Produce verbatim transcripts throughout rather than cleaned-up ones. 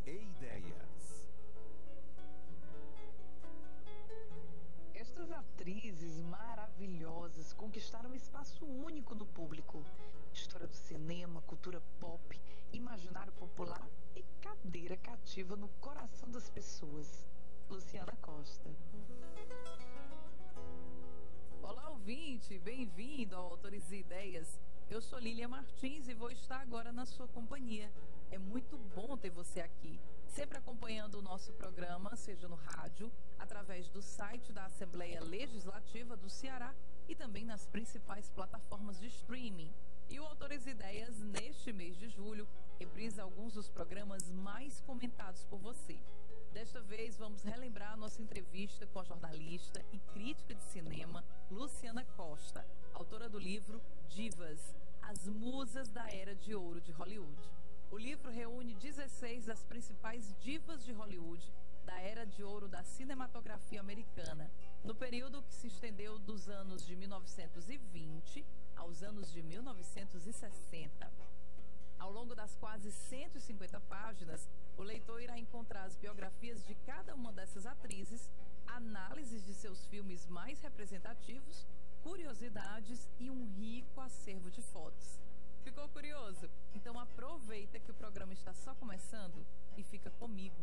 e Ideias. Estas atrizes maravilhosas conquistaram um espaço único no público. História do cinema, cultura pop, imaginário popular e cadeira cativa no coração das pessoas. Luciana Costa. Olá, ouvinte, bem-vindo ao Autores e Ideias. Eu sou Lília Martins e vou estar agora na sua companhia. É muito bom ter você aqui, sempre acompanhando o nosso programa, seja no rádio, através do site da Assembleia Legislativa do Ceará e também nas principais plataformas de streaming. E o Autores e Ideias, neste mês de julho, reprisa alguns dos programas mais comentados por você. Desta vez, vamos relembrar a nossa entrevista com a jornalista e crítica de cinema Luciana Costa, autora do livro Divas, as musas da era de ouro de Hollywood. O livro reúne dezesseis das principais divas de Hollywood da era de ouro da cinematografia americana, no período que se estendeu dos anos de mil novecentos e vinte aos anos de mil novecentos e sessenta. Ao longo das quase cento e cinquenta páginas, o leitor irá encontrar as biografias de cada uma dessas atrizes, análises de seus filmes mais representativos, curiosidades e um rico acervo de fotos. Ficou curioso? Então aproveita que o programa está só começando e fica comigo.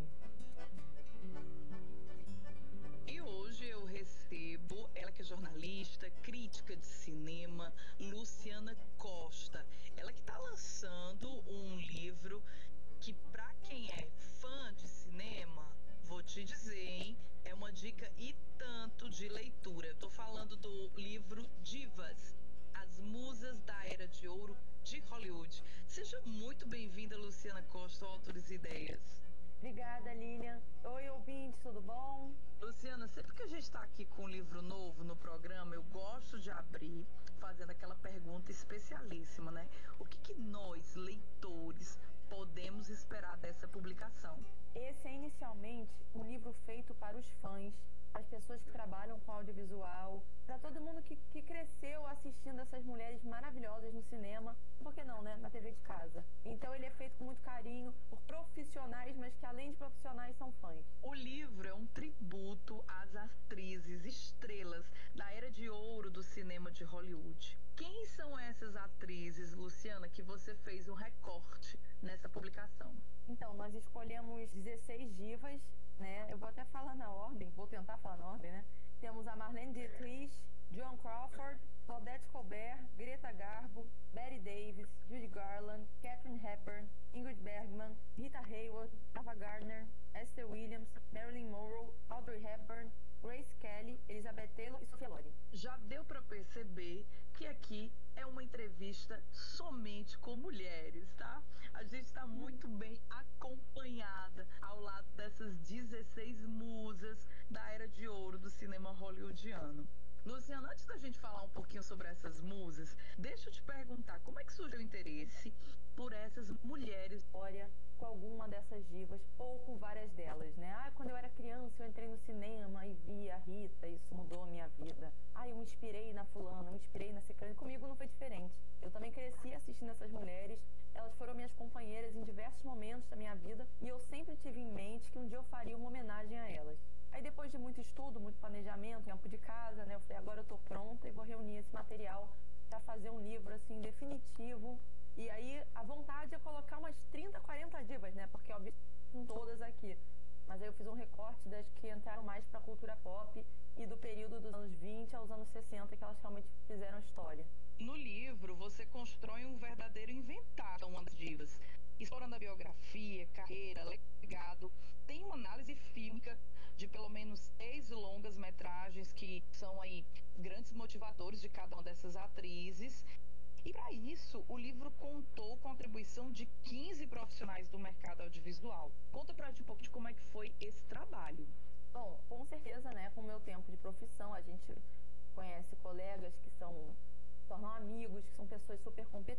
E hoje eu recebo ela que é jornalista, crítica de cinema, Luciana Costa. Ela que está lançando um livro que, para quem é fã de cinema, vou te dizer, hein? É uma dica e tanto de leitura. Eu tô falando do livro Divas, as musas da era de ouro de Hollywood. Seja muito bem-vinda, Luciana Costa, ao Autores e Ideias. Obrigada, Lilian. Oi, ouvintes, tudo bom? Luciana, sempre que a gente está aqui com um livro novo no programa, eu gosto de abrir fazendo aquela pergunta especialíssima, né? O que, que nós, leitores, podemos esperar dessa publicação? Esse é inicialmente um livro feito para os fãs, as pessoas que trabalham com audiovisual, para todo mundo que, que cresceu assistindo essas mulheres maravilhosas no cinema, por que não, né? Na T V de casa. Então ele é feito com muito carinho por profissionais, mas que além de profissionais são fãs. O livro é um tributo às atrizes estrelas da era de ouro do cinema de Hollywood. Quem são essas atrizes, Luciana, que você fez um recorte nessa publicação? Então, nós escolhemos dezesseis divas, né? Eu vou até falar na ordem, vou tentar falar na ordem, né? Temos a Marlene Dietrich, Joan Crawford, Claudette Colbert, Greta Garbo, Bette Davis, Judy Garland, Katharine Hepburn, Ingrid Bergman, Rita Hayworth, Ava Gardner, Esther Williams, Marilyn Monroe, Audrey Hepburn, Grace Kelly, Elizabeth Taylor e Sophia Loren. Já deu para perceber que aqui é uma entrevista somente com mulheres, tá? A gente está muito bem acompanhada ao lado dessas dezesseis musas da era de ouro do cinema hollywoodiano. Luciana, antes da gente falar um pouquinho sobre essas musas, deixa eu te perguntar, como é que surgiu o interesse por essas mulheres? Olha, com alguma dessas divas ou com várias delas, né? Ah, quando eu era criança eu entrei no cinema e vi a Rita, isso mudou a minha vida. Ah, eu me inspirei na fulana, eu me inspirei na ciclana. Comigo não foi diferente. Eu também cresci assistindo essas mulheres, elas foram minhas companheiras em diversos momentos da minha vida e eu sempre tive em mente que um dia eu faria uma homenagem a elas. Aí depois de muito estudo, muito planejamento, tempo de casa, né? Eu falei, agora eu tô pronta e vou reunir esse material para fazer um livro, assim, definitivo. E aí a vontade é colocar umas trinta, quarenta divas, né? Porque, óbvio, não todas aqui. Mas aí eu fiz um recorte das que entraram mais pra cultura pop e do período dos anos vinte aos anos sessenta, que elas realmente fizeram história. No livro, você constrói um verdadeiro inventário de uma das divas, explorando a biografia, carreira, legado. Tem uma análise fílmica de pelo menos seis longas metragens que são aí grandes motivadores de cada uma dessas atrizes. E para isso, o livro contou com a contribuição de quinze profissionais do mercado audiovisual. Conta pra gente um pouco de como é que foi esse trabalho. Bom, com certeza, né, com o meu tempo de profissão, a gente conhece colegas que são, tornam amigos, que são pessoas super competentes.